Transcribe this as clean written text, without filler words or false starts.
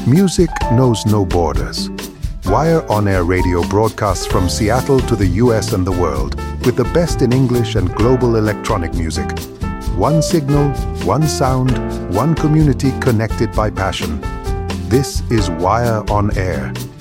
Music knows no borders. Wire On Air Radio broadcasts from Seattle to the US and the world with the best in English and global electronic music. One signal, one sound, one community connected by passion. This is Wire On Air.